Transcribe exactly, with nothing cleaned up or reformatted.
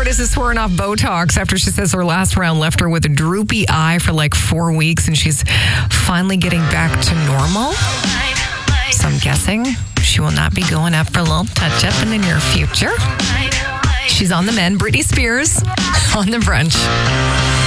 Curtis is swearing off Botox after she says her last round left her with a droopy eye for like four weeks and she's finally getting back to normal. So I'm guessing she will not be going up for a little touch-up in the near future. She's on the mend. Britney Spears on The Brunch.